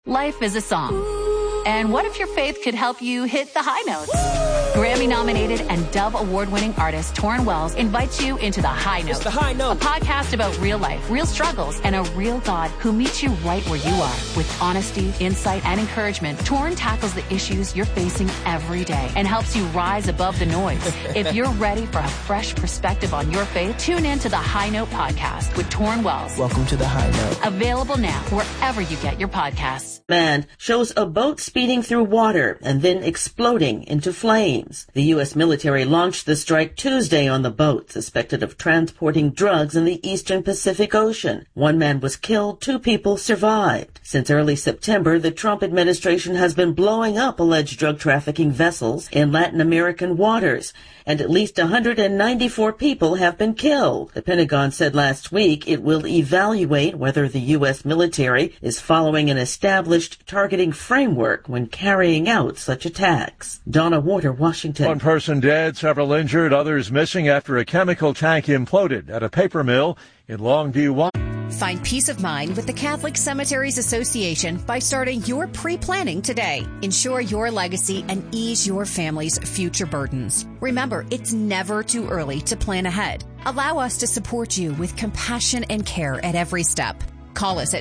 Life is a song. And what if your faith could help you hit the high notes? Grammy-nominated and Dove Award-winning artist Torrin Wells invites you into The High Note. It's The High Note. A podcast about real life, real struggles, and a real God who meets you right where you are. With honesty, insight, and encouragement, Torrin tackles the issues you're facing every day and helps you rise above the noise. If you're ready for a fresh perspective on your faith, tune in to The High Note podcast with Torrin Wells. Welcome to The High Note. Available now wherever you get your podcasts. Man shows a boat speeding through water and then exploding into flames. The U.S. military launched the strike Tuesday on the boat, suspected of transporting drugs in the eastern Pacific Ocean. One man was killed, 2 people survived. Since early September, the Trump administration has been blowing up alleged drug trafficking vessels in Latin American waters, and at least 194 people have been killed. The Pentagon said last week it will evaluate whether the U.S. military is following an established targeting framework when carrying out such attacks. Donna Warder, Washington. One person dead, several injured, others missing after a chemical tank imploded at a paper mill in Longview, Washington. Find peace of mind with the Catholic Cemeteries Association by starting your pre-planning today. Ensure your legacy and ease your family's future burdens. Remember, it's never too early to plan ahead. Allow us to support you with compassion and care at every step. Call us at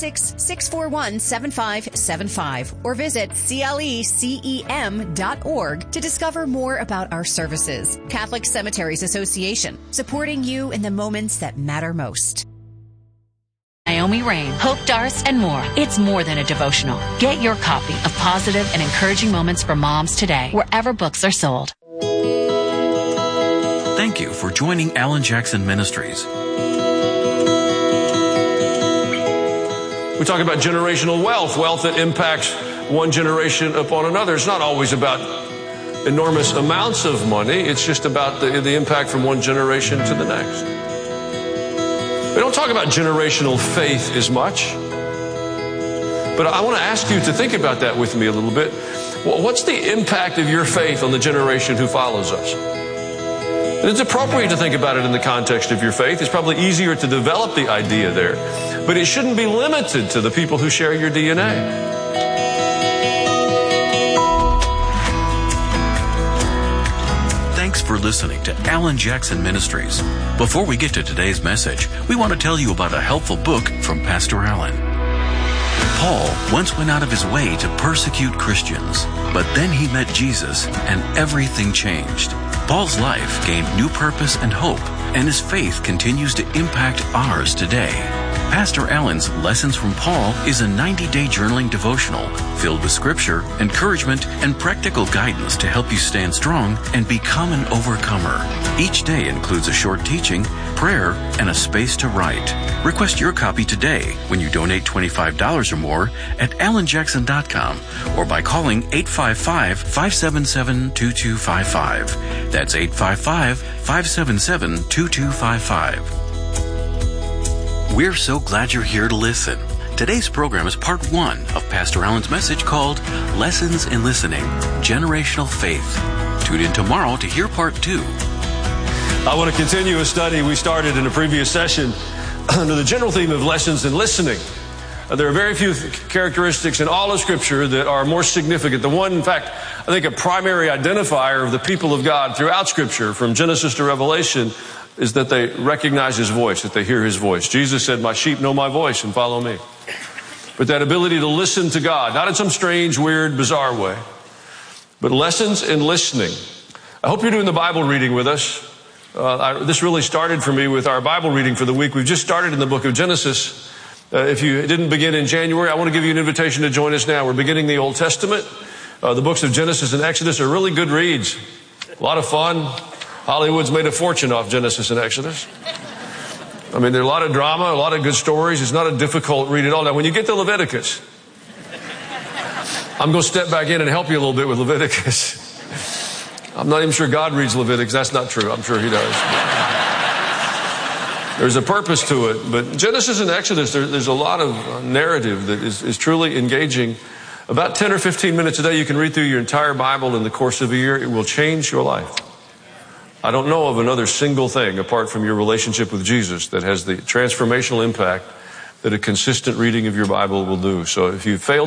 216-641-7575 or visit clecem.org to discover more about our services. Catholic Cemeteries Association, supporting you in the moments that matter most. Naomi Rain, Hope Darst, and more. It's more than a devotional. Get your copy of Positive and Encouraging Moments for Moms today, wherever books are sold. Thank you for joining Alan Jackson Ministries. We talk about generational wealth that impacts one generation upon another. It's not always about enormous amounts of money. It's just about the impact from one generation to the next. We don't talk about generational faith as much, but I want to ask you to think about that with me a little bit. What's the impact of your faith on the generation who follows us? And it's appropriate to think about it in the context of your faith. It's probably easier to develop the idea there, but it shouldn't be limited to the people who share your DNA. Thanks for listening to Alan Jackson Ministries. Before we get to today's message, we want to tell you about a helpful book from Pastor Alan. Paul once went out of his way to persecute Christians, but then he met Jesus and everything changed. Paul's life gained new purpose and hope, and his faith continues to impact ours today. Pastor Alan's Lessons from Paul is a 90-day journaling devotional filled with scripture, encouragement, and practical guidance to help you stand strong and become an overcomer. Each day includes a short teaching, prayer, and a space to write. Request your copy today when you donate $25 or more at alanjackson.com or by calling 855-577-2255. That's 855-577-2255. We're so glad you're here to listen. Today's program is part 1 of Pastor Alan's message called Lessons in Listening, Generational Faith. Tune in tomorrow to hear part 2. I want to continue a study we started in a previous session under the general theme of lessons in listening. There are very few characteristics in all of Scripture that are more significant. The one, in fact, I think a primary identifier of the people of God throughout Scripture, from Genesis to Revelation, is that they recognize His voice, that they hear His voice. Jesus said, "My sheep know my voice and follow me." But that ability to listen to God, not in some strange, weird, bizarre way, but lessons in listening. I hope you're doing the Bible reading with us. This really started for me with our Bible reading for the week. We've just started in the book of Genesis. If you didn't begin in January, I want to give you an invitation to join us now. We're beginning the Old Testament. The books of Genesis and Exodus are really good reads. A lot of fun. Hollywood's made a fortune off Genesis and Exodus. I mean, there's a lot of drama, a lot of good stories. It's not a difficult read at all. Now, when you get to Leviticus, I'm going to step back in and help you a little bit with Leviticus. I'm not even sure God reads Leviticus. That's not true. I'm sure He does. There's a purpose to it. But Genesis and Exodus, there's a lot of narrative that is truly engaging. About 10 or 15 minutes a day, you can read through your entire Bible in the course of a year. It will change your life. I don't know of another single thing apart from your relationship with Jesus that has the transformational impact that a consistent reading of your Bible will do. So if you fail